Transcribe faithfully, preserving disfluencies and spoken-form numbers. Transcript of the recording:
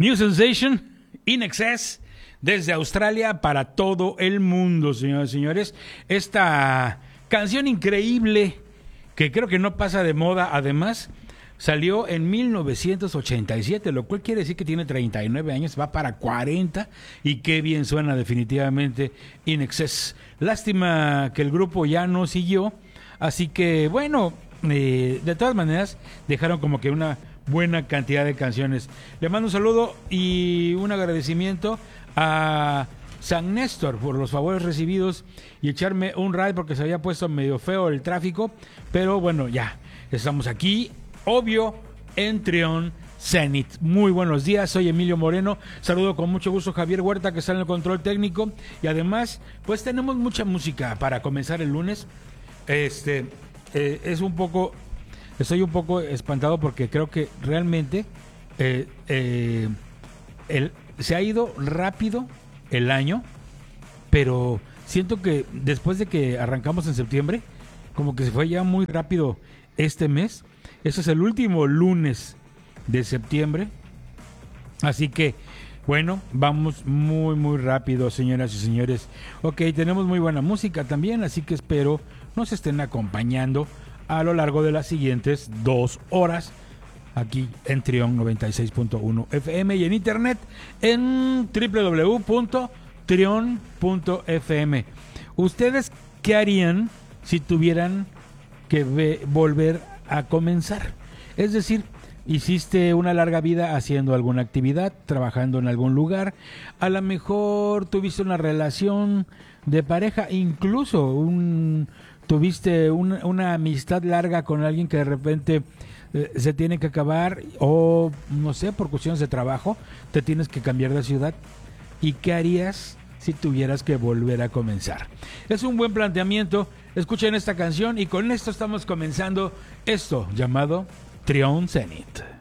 New Sensation, In Excess, desde Australia para todo el mundo, señoras y señores. Esta canción increíble, que creo que no pasa de moda, además, salió en mil novecientos ochenta y siete, lo cual quiere decir que tiene treinta y nueve años, va para cuarenta, y qué bien suena definitivamente In Excess. Lástima que el grupo ya no siguió, así que bueno, eh, de todas maneras dejaron como que una buena cantidad de canciones. Le mando un saludo y un agradecimiento a San Néstor por los favores recibidos y echarme un ride porque se había puesto medio feo el tráfico, pero bueno, ya estamos aquí, obvio, en Trión Zenith. Muy buenos días, soy Emilio Moreno, saludo con mucho gusto a Javier Huerta, que está en el control técnico, y además pues tenemos mucha música para comenzar el lunes. Este eh, es un poco Estoy un poco espantado porque creo que realmente eh, eh, el, se ha ido rápido el año, pero siento que después de que arrancamos en septiembre, como que se fue ya muy rápido este mes. Este es el último lunes de septiembre, así que bueno, vamos muy muy rápido, señoras y señores. Ok, tenemos muy buena música también, así que espero nos estén acompañando a lo largo de las siguientes dos horas aquí en Trión noventa y seis punto uno F M y en internet en doble u doble u doble u punto trión punto f m. ¿Ustedes qué harían si tuvieran que ve- volver a comenzar? Es decir, hiciste una larga vida haciendo alguna actividad, trabajando en algún lugar, a lo mejor tuviste una relación de pareja, incluso un tuviste una, una amistad larga con alguien que de repente eh, se tiene que acabar, o no sé, por cuestiones de trabajo te tienes que cambiar de ciudad. ¿Y qué harías si tuvieras que volver a comenzar? Es un buen planteamiento. Escuchen esta canción y con esto estamos comenzando esto llamado Trión Zenith.